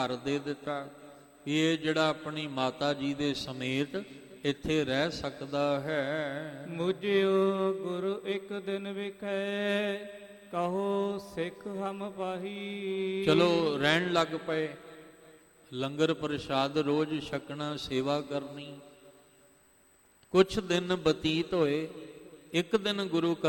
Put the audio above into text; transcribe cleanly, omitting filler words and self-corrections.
ਘਰ ਦੇ ਦਿੱਤਾ। ਇਹ ਜਿਹੜਾ ਆਪਣੀ ਮਾਤਾ ਜੀ ਦੇ ਸਮੇਤ ਇੱਥੇ ਰਹਿ ਸਕਦਾ ਹੈ। ਮੁਝਿਓ ਗੁਰੂ ਇੱਕ ਦਿਨ ਵਿਖੇ, ਕਹੋ ਸਿੱਖ ਹਮ ਪਾਹੀ। ਚਲੋ ਰਹਿਣ ਲੱਗ ਪਏ। ਲੰਗਰ ਪ੍ਰਸ਼ਾਦ ਰੋਜ਼ ਛਕਣਾ, ਸੇਵਾ ਕਰਨੀ। ਕੁਛ ਦਿਨ ਬਤੀਤ ਹੋਏ। ਇੱਕ ਦਿਨ ਗੁਰੂ